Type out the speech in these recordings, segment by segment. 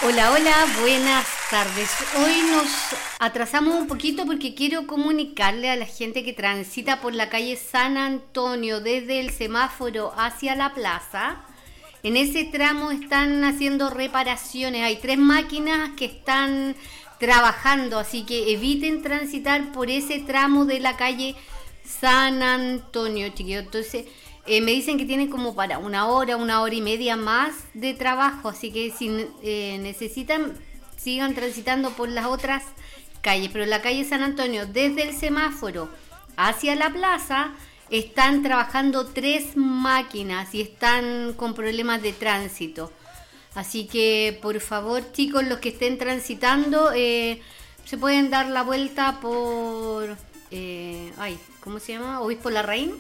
Hola, hola, buenas tardes. Hoy nos atrasamos un poquito porque quiero comunicarle a la gente que transita por la calle San Antonio desde el semáforo hacia la plaza. En ese tramo están haciendo reparaciones. Hay 3 máquinas que están trabajando, así que eviten transitar por ese tramo de la calle San Antonio, chiquillos. Entonces, me dicen que tienen como para una hora y media más de trabajo, así que si necesitan, sigan transitando por las otras calles. Pero la calle San Antonio, desde el semáforo hacia la plaza, están trabajando 3 máquinas y están con problemas de tránsito. Así que, por favor, chicos, los que estén transitando, se pueden dar la vuelta por... ¿cómo se llama? Obispo Larraín.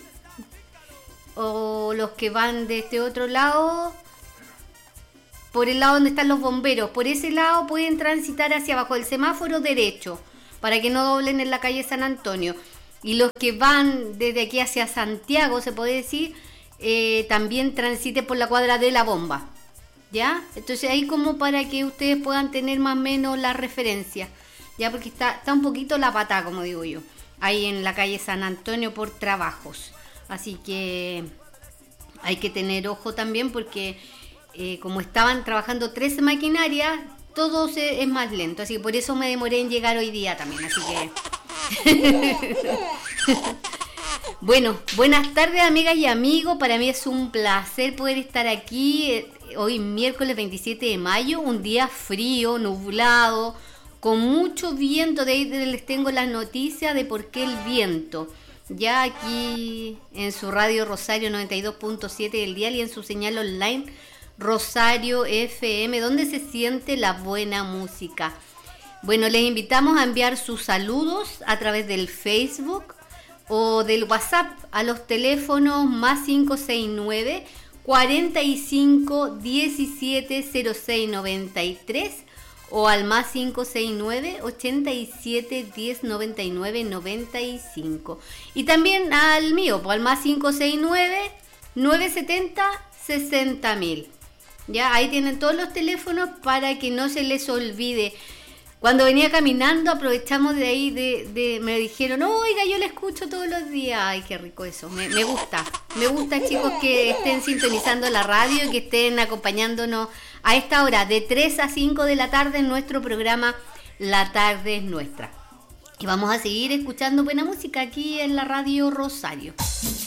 O los que van de este otro lado, por el lado donde están los bomberos, por ese lado pueden transitar hacia abajo del semáforo derecho, para que no doblen en la calle San Antonio. Y los que van desde aquí hacia Santiago, se puede decir, también transiten por la cuadra de la bomba, ¿ya? Entonces ahí como para que ustedes puedan tener más o menos la referencia, ya, porque está un poquito la patada, como digo yo, ahí en la calle San Antonio por trabajos. Así que hay que tener ojo también porque como estaban trabajando 3 maquinarias, todo es más lento. Así que por eso me demoré en llegar hoy día también. Así que... Bueno, buenas tardes, amigas y amigos. Para mí es un placer poder estar aquí hoy miércoles 27 de mayo. Un día frío, nublado, con mucho viento. De ahí les tengo las noticias de por qué el viento. Ya aquí en su radio Rosario 92.7 del dial y en su señal online Rosario FM, donde se siente la buena música. Bueno, les invitamos a enviar sus saludos a través del Facebook o del WhatsApp a los teléfonos más 569 45 17 06 93 o al más 569 87 10 99 95. Y también al mío, al más 569 970 60.000. Ya, ahí tienen todos los teléfonos para que no se les olvide. Cuando venía caminando, aprovechamos de ahí, me dijeron, oiga, yo la escucho todos los días. Ay, qué rico eso, me gusta. Me gusta, chicos, que estén sintonizando la radio y que estén acompañándonos a esta hora, de 3 a 5 de la tarde, en nuestro programa La Tarde es Nuestra. Y vamos a seguir escuchando buena música aquí en la radio Rosario.